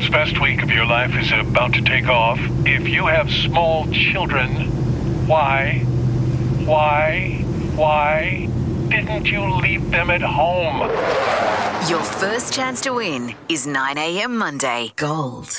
world's best week of your life is about to take off. If you have small children, why didn't you leave them at home? Your first chance to win is 9 a.m. Monday. Gold.